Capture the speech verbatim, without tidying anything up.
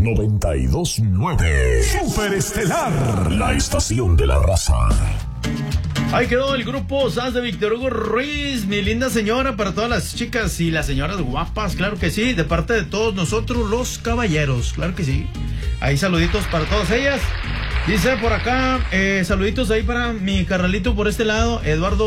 noventa y dos punto nueve. Superestelar, la estación de la raza. Ahí quedó el grupo S A S de Víctor Hugo Ruiz, mi linda señora, para todas las chicas y las señoras guapas, claro que sí, de parte de todos nosotros los caballeros, claro que sí. Ahí saluditos para todas ellas. Dice por acá, eh, saluditos ahí para mi carnalito por este lado, Eduardo